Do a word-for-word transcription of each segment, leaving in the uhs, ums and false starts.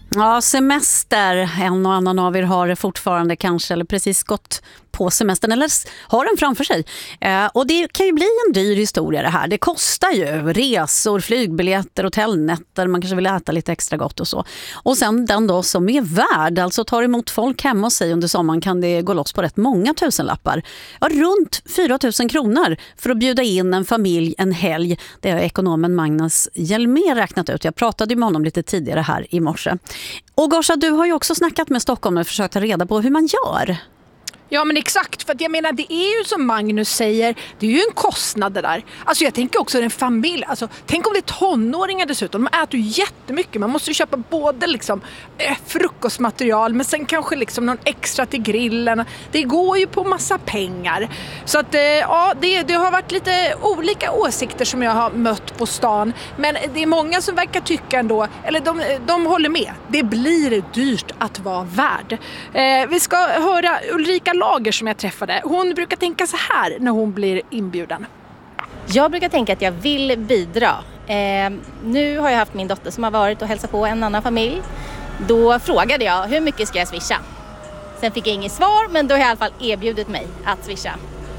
Ja, semester. En och annan av er har det fortfarande kanske, eller precis gått på semestern eller har den framför sig. Eh, och det kan ju bli en dyr historia det här. Det kostar ju resor, flygbiljetter, hotellnätter, man kanske vill äta lite extra gott och så. Och sen den då som är värd, alltså tar emot folk hemma hos sig under sommaren, kan det gå loss på rätt många tusenlappar. Ja, runt fyra tusen kronor för att bjuda in en familj en helg. Det har ekonomen Magnus Hjelmér räknat ut. Jag pratade med honom lite tidigare här i morse. Och Gorsa, du har ju också snackat med Stockholm och försökt ta reda på hur man gör. Ja, men exakt, för att jag menar, det är ju som Magnus säger, det är ju en kostnad det där. Alltså jag tänker också en familj, alltså tänk om det är tonåringar dessutom, de äter ju jättemycket, man måste ju köpa både liksom eh, frukostmaterial men sen kanske liksom någon extra till grillen, det går ju på massa pengar. Så att eh, ja, det, det har varit lite olika åsikter som jag har mött på stan, men det är många som verkar tycka ändå, eller de, de håller med, det blir dyrt att vara värd. Eh, vi ska höra Ulrika Lager som jag träffade. Hon brukar tänka så här när hon blir inbjuden. Jag brukar tänka att jag vill bidra. Eh, nu har jag haft min dotter som har varit och hälsat på en annan familj. Då frågade jag, hur mycket ska jag swisha? Sen fick jag inget svar, men då har jag i alla fall erbjudit mig att swisha.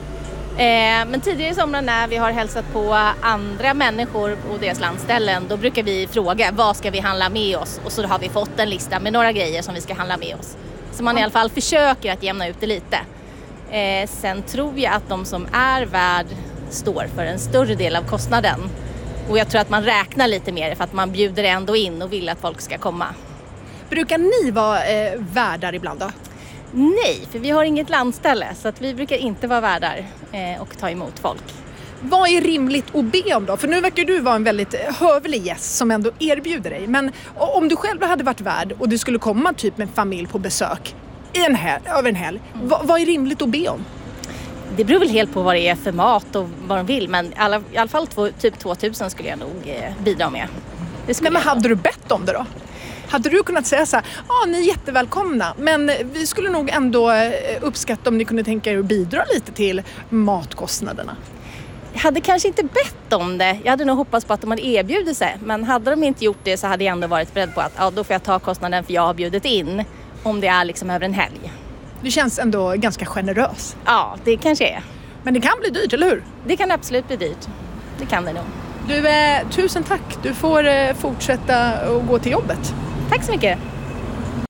Eh, men tidigare i sommar när vi har hälsat på andra människor på deras landställen, då brukar vi fråga, vad ska vi handla med oss? Och så har vi fått en lista med några grejer som vi ska handla med oss. Så man i alla fall försöker att jämna ut det lite. Eh, sen tror jag att de som är värd står för en större del av kostnaden. Och jag tror att man räknar lite mer för att man bjuder ändå in och vill att folk ska komma. Brukar ni vara eh, värdar ibland då? Nej, för vi har inget landställe så att vi brukar inte vara värdar eh, och ta emot folk. Vad är rimligt att be om då? För nu verkar du vara en väldigt hövlig gäst som ändå erbjuder dig. Men om du själv hade varit värd och du skulle komma typ med en familj på besök i en helg, över en helg, mm. vad, vad är rimligt att be om? Det beror väl helt på vad det är för mat och vad de vill. Men i alla, i alla fall två, typ tvåtusen skulle jag nog eh, bidra med. Det Nej, men hade du bett om det då? Hade du kunnat säga så här, ja ah, ni är jättevälkomna, men vi skulle nog ändå uppskatta om ni kunde tänka er att bidra lite till matkostnaderna? Jag hade kanske inte bett om det. Jag hade nog hoppats på att de hade erbjudit sig. Men hade de inte gjort det så hade jag ändå varit beredd på att ja, då får jag ta kostnaden för jag har bjudit in. Om det är liksom över en helg. Du känns ändå ganska generös. Ja, det kanske är. Men det kan bli dyrt, eller hur? Det kan absolut bli dyrt. Det kan det nog. Du, eh, tusen tack. Du får eh, fortsätta att gå till jobbet. Tack så mycket.